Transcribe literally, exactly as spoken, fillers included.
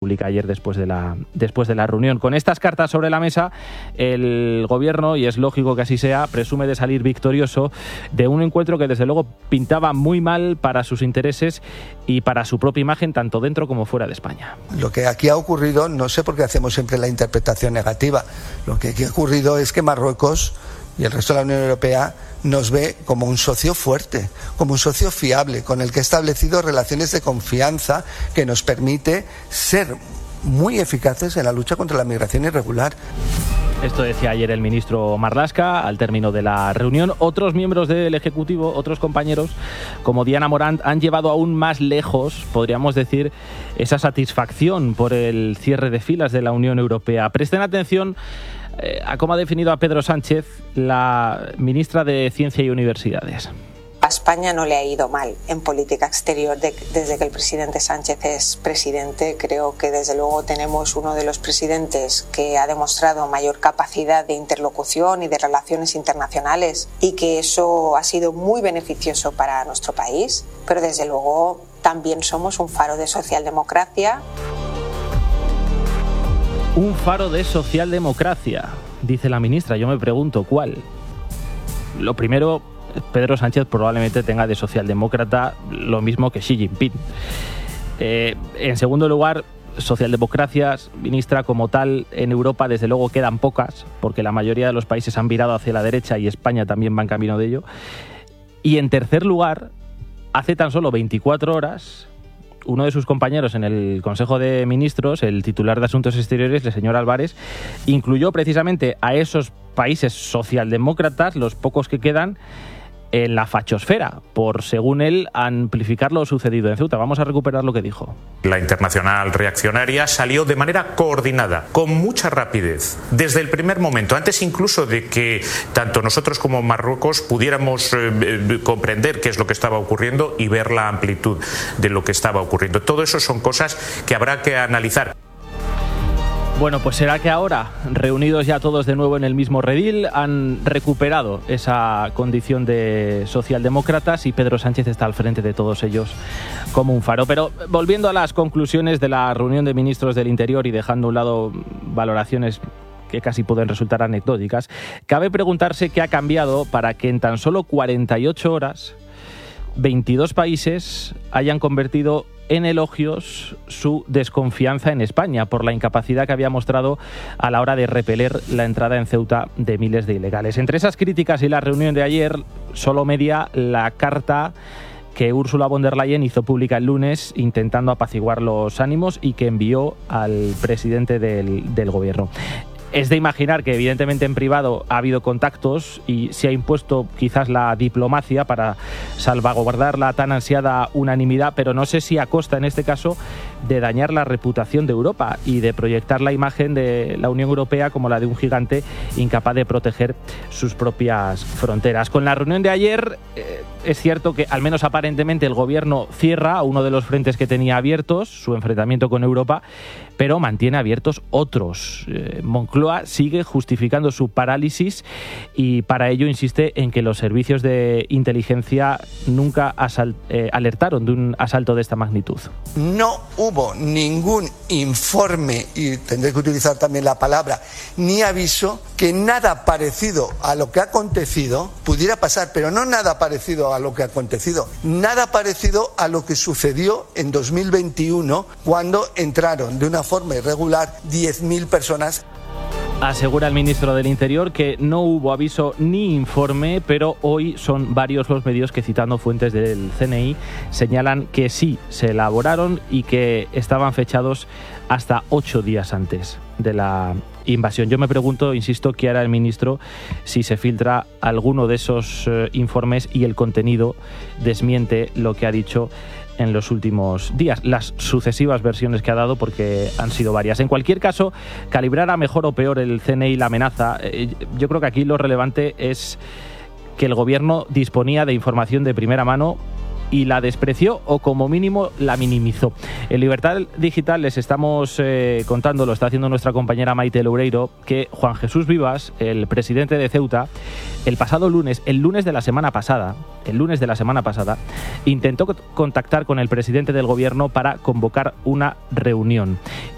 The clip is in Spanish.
publica ayer después de la, después de la reunión. Con estas cartas sobre la mesa, el gobierno, y es lógico que así sea, presume de salir victorioso de un encuentro que desde luego pintaba muy mal para sus intereses y para su propia imagen, tanto dentro como fuera de España. Lo que aquí ha ocurrido, no sé por qué hacemos siempre la interpretación negativa, lo que aquí ha ocurrido es que Marruecos y el resto de la Unión Europea nos ve como un socio fuerte, como un socio fiable, con el que ha establecido relaciones de confianza que nos permite ser muy eficaces en la lucha contra la migración irregular. Esto decía ayer el ministro Marlaska al término de la reunión. Otros miembros del Ejecutivo, otros compañeros, como Diana Morant, han llevado aún más lejos, podríamos decir, esa satisfacción por el cierre de filas de la Unión Europea. Presten atención eh, a cómo ha definido a Pedro Sánchez, la ministra de Ciencia y Universidades. A España no le ha ido mal en política exterior de, desde que el presidente Sánchez es presidente. Creo que desde luego tenemos uno de los presidentes que ha demostrado mayor capacidad de interlocución y de relaciones internacionales, y que eso ha sido muy beneficioso para nuestro país. Pero desde luego también somos un faro de socialdemocracia. Un faro de socialdemocracia, dice la ministra. Yo me pregunto, ¿cuál? Lo primero, Pedro Sánchez probablemente tenga de socialdemócrata lo mismo que Xi Jinping. Eh, en segundo lugar, socialdemocracias, ministra, como tal, en Europa desde luego quedan pocas, porque la mayoría de los países han virado hacia la derecha y España también va en camino de ello. Y en tercer lugar, hace tan solo veinticuatro horas, uno de sus compañeros en el Consejo de Ministros, el titular de Asuntos Exteriores, el señor Álvarez, incluyó precisamente a esos países socialdemócratas, los pocos que quedan, en la fachosfera, por, según él, amplificar lo sucedido en Ceuta. Vamos a recuperar lo que dijo. La internacional reaccionaria salió de manera coordinada, con mucha rapidez, desde el primer momento, antes incluso de que tanto nosotros como Marruecos pudiéramos eh, comprender qué es lo que estaba ocurriendo y ver la amplitud de lo que estaba ocurriendo. Todo eso son cosas que habrá que analizar. Bueno, pues será que ahora, reunidos ya todos de nuevo en el mismo redil, han recuperado esa condición de socialdemócratas y Pedro Sánchez está al frente de todos ellos como un faro. Pero volviendo a las conclusiones de la reunión de ministros del Interior y dejando a un lado valoraciones que casi pueden resultar anecdóticas, cabe preguntarse qué ha cambiado para que en tan solo cuarenta y ocho horas veintidós países hayan convertido en elogios su desconfianza en España por la incapacidad que había mostrado a la hora de repeler la entrada en Ceuta de miles de ilegales. Entre esas críticas y la reunión de ayer, solo media la carta que Ursula von der Leyen hizo pública el lunes intentando apaciguar los ánimos y que envió al presidente del, del gobierno. Es de imaginar que evidentemente en privado ha habido contactos y se ha impuesto quizás la diplomacia para salvaguardar la tan ansiada unanimidad, pero no sé si a costa en este caso de dañar la reputación de Europa y de proyectar la imagen de la Unión Europea como la de un gigante incapaz de proteger sus propias fronteras. Con la reunión de ayer eh, es cierto que al menos aparentemente el gobierno cierra uno de los frentes que tenía abiertos, su enfrentamiento con Europa, pero mantiene abiertos otros. Eh, Moncloa sigue justificando su parálisis y para ello insiste en que los servicios de inteligencia nunca asal- eh, alertaron de un asalto de esta magnitud. No hubo ningún informe, y tendré que utilizar también la palabra, ni aviso, que nada parecido a lo que ha acontecido pudiera pasar, pero no nada parecido a lo que ha acontecido, nada parecido a lo que sucedió en dos mil veintiuno, cuando entraron de una forma irregular diez mil personas. Asegura el ministro del Interior que no hubo aviso ni informe, pero hoy son varios los medios que, citando fuentes del C N I, señalan que sí se elaboraron y que estaban fechados hasta ocho días antes de la invasión. Yo me pregunto, insisto, qué hará el ministro si se filtra alguno de esos eh, informes y el contenido desmiente lo que ha dicho en los últimos días, las sucesivas versiones que ha dado, porque han sido varias. En cualquier caso, calibrar a mejor o peor el C N I la amenaza, eh, yo creo que aquí lo relevante es que el gobierno disponía de información de primera mano y la despreció o como mínimo la minimizó. En Libertad Digital les estamos eh, contando, lo está haciendo nuestra compañera Maite Loureiro, que Juan Jesús Vivas, el presidente de Ceuta, el pasado lunes, el lunes de la semana pasada, el lunes de la semana pasada, intentó contactar con el presidente del gobierno para convocar una reunión.